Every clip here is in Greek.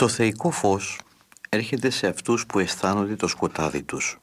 Το θεϊκό φως έρχεται σε αυτούς που αισθάνονται το σκοτάδι τους.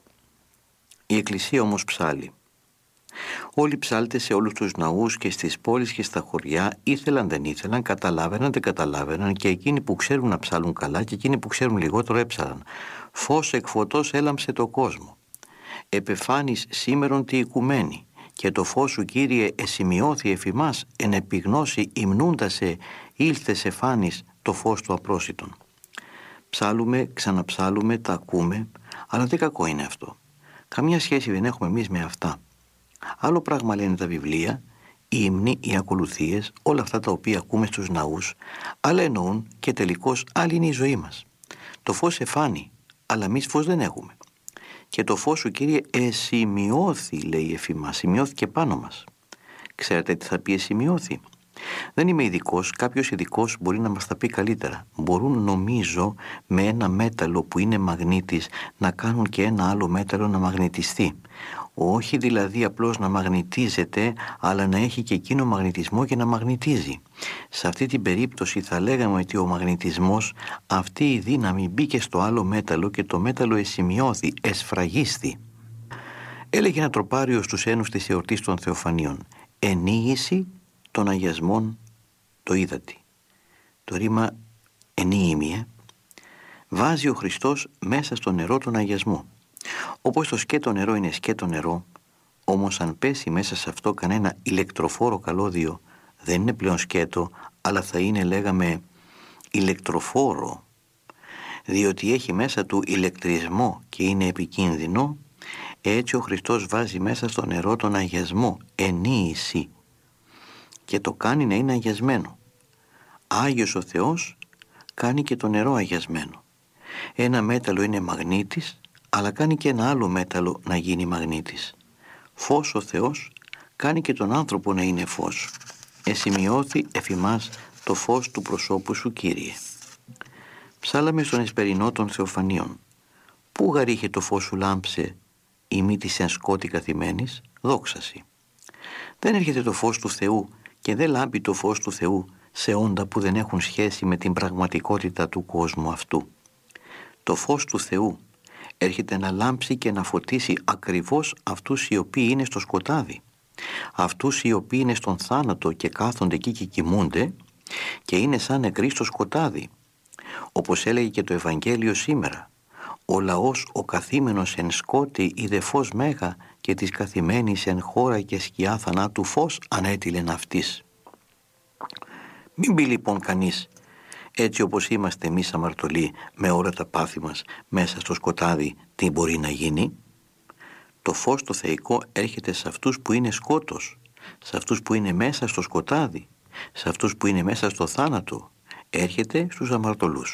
Η Εκκλησία όμως ψάλλει. Όλοι οι ψάλτες σε όλους τους ναούς και στις πόλεις και στα χωριά ήθελαν δεν ήθελαν, καταλάβαιναν δεν καταλάβαιναν, και εκείνοι που ξέρουν να ψάλουν καλά και εκείνοι που ξέρουν λιγότερο έψαλαν. Φως εκ φωτός έλαμψε το κόσμο. Επεφάνης σήμερον τη οικουμένη, και το φως σου, Κύριε, εσημειώθη εφ' ημάς, εν επιγνώση υμνούντασε ήλθες εφάνης το φως του απρόσιτον. Ψάλουμε, ξαναψάλουμε, τα ακούμε, αλλά δεν κακό είναι αυτό. Καμία σχέση δεν έχουμε εμείς με αυτά. Άλλο πράγμα λένε τα βιβλία, οι ύμνοι, οι ακολουθίες, όλα αυτά τα οποία ακούμε στους ναούς, αλλά εννοούν και τελικώς άλλη είναι η ζωή μας. Το φως εφάνει, αλλά εμείς φως δεν έχουμε. Και το φως σου, Κύριε, εσημειώθη, λέει εφ' ημάς, σημειώθηκε πάνω μας. Ξέρετε τι θα πει εσημειώθη? Δεν είμαι ειδικός, κάποιος ειδικός μπορεί να μας τα πει καλύτερα. Μπορούν, νομίζω, με ένα μέταλλο που είναι μαγνήτης να κάνουν και ένα άλλο μέταλλο να μαγνητιστεί. Όχι δηλαδή απλώς να μαγνητίζεται, αλλά να έχει και εκείνο μαγνητισμό και να μαγνητίζει. Σε αυτή την περίπτωση θα λέγαμε ότι ο μαγνητισμός, αυτή η δύναμη μπήκε στο άλλο μέταλλο και το μέταλλο εσημειώθη, εσφραγίστη. Έλεγε ένα τροπάριο στους ένους της εορτής των Θεοφανίων: ενίγηση των αγιασμών το ύδατι. Το ρήμα ενίημι βάζει ο Χριστός μέσα στο νερό τον αγιασμό. Όπως το σκέτο νερό είναι σκέτο νερό, όμως αν πέσει μέσα σε αυτό κανένα ηλεκτροφόρο καλώδιο, δεν είναι πλέον σκέτο, αλλά θα είναι, λέγαμε, ηλεκτροφόρο, διότι έχει μέσα του ηλεκτρισμό και είναι επικίνδυνο. Έτσι ο Χριστός βάζει μέσα στο νερό τον αγιασμό, ενίηση, και το κάνει να είναι αγιασμένο. Άγιος ο Θεός κάνει και το νερό αγιασμένο. Ένα μέταλλο είναι μαγνήτης, αλλά κάνει και ένα άλλο μέταλλο να γίνει μαγνήτης. Φως ο Θεός κάνει και τον άνθρωπο να είναι φως. Εσημειώθη εφ' ημάς το φως του προσώπου σου, Κύριε. Ψάλαμε στον εσπερινό των Θεοφανίων. Πού γαρίχε το φως σου λάμψε, η μύτη εν σκότη καθημένης, δόξαση. Δεν έρχεται το φως του Θεού και δεν λάμπει το φως του Θεού σε όντα που δεν έχουν σχέση με την πραγματικότητα του κόσμου αυτού. Το φως του Θεού έρχεται να λάμψει και να φωτίσει ακριβώς αυτούς οι οποίοι είναι στο σκοτάδι, αυτούς οι οποίοι είναι στον θάνατο και κάθονται εκεί και κοιμούνται και είναι σαν νεκροί στο σκοτάδι. Όπως έλεγε και το Ευαγγέλιο σήμερα, ο λαός ο καθήμενος εν σκότη είδε φως μέγα, και της καθημένης εν χώρα και σκιά θανάτου φως ανέτειλεν αυτής. Μην πει λοιπόν κανείς, έτσι όπως είμαστε εμείς αμαρτωλοί με όλα τα πάθη μας μέσα στο σκοτάδι, τι μπορεί να γίνει? Το φως το θεϊκό έρχεται σε αυτούς που είναι σκότος, σε αυτούς που είναι μέσα στο σκοτάδι, σε αυτούς που είναι μέσα στο θάνατο, έρχεται στους αμαρτωλούς.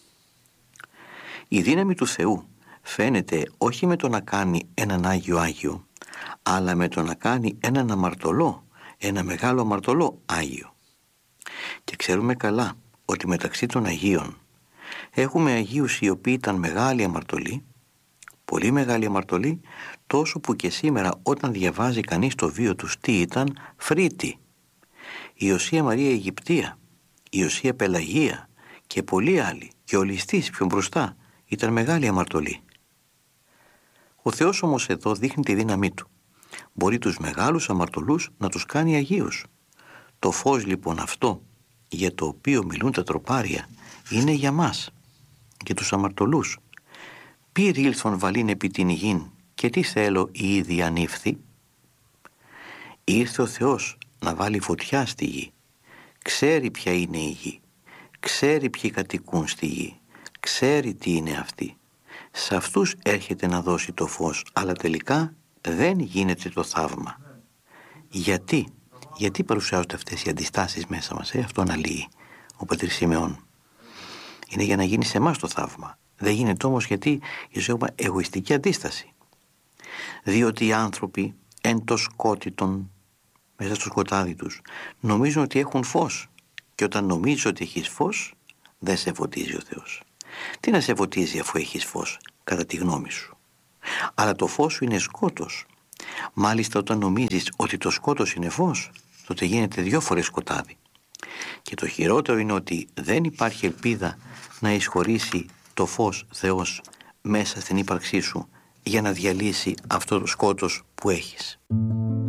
Η δύναμη του Θεού φαίνεται όχι με το να κάνει έναν Άγιο, αλλά με το να κάνει έναν αμαρτωλό, ένα μεγάλο αμαρτωλό Άγιο. Και ξέρουμε καλά ότι μεταξύ των Αγίων έχουμε Αγίους οι οποίοι ήταν μεγάλοι αμαρτωλοί, πολύ μεγάλοι αμαρτωλοί, τόσο που και σήμερα όταν διαβάζει κανείς το βίο τους τι ήταν, φρύτη. Η Ιωσία Μαρία Αιγυπτία, η Ιωσία Πελαγία και πολλοί άλλοι, και ο Ληστής πιο μπροστά, ήταν μεγάλοι αμαρτωλοί. Ο Θεός όμως εδώ δείχνει τη δύναμή του. Μπορεί τους μεγάλους αμαρτωλούς να τους κάνει Αγίους. Το φως λοιπόν αυτό για το οποίο μιλούν τα τροπάρια είναι για μας, για τους αμαρτωλούς. Πήρ ήλθον βαλήν επί την γην, και τι θέλω η ήδη ανήφθη. Ήρθε ο Θεός να βάλει φωτιά στη γη. Ξέρει ποια είναι η γη, ξέρει ποιοι κατοικούν στη γη, ξέρει τι είναι αυτή. Σε αυτούς έρχεται να δώσει το φως, αλλά τελικά δεν γίνεται το θαύμα. Γιατί παρουσιάζονται αυτές οι αντιστάσεις μέσα μας, αυτό αναλύει ο πατήρ Σιμεών. Είναι για να γίνει σε εμάς το θαύμα. Δεν γίνεται όμως γιατί έχουμε εγωιστική αντίσταση. Διότι οι άνθρωποι εν το σκότιτον, μέσα στο σκοτάδι τους, νομίζουν ότι έχουν φως. Και όταν νομίζεις ότι έχεις φως, δεν σε φωτίζει ο Θεός. Τι να σε φωτίζει αφού έχεις φως, κατά τη γνώμη σου? Αλλά το φως σου είναι σκότος. Μάλιστα όταν νομίζεις ότι το σκότος είναι φως, τότε γίνεται 2 φορές σκοτάδι. Και το χειρότερο είναι ότι δεν υπάρχει ελπίδα να εισχωρήσει το φως Θεός μέσα στην ύπαρξή σου για να διαλύσει αυτό το σκότος που έχεις.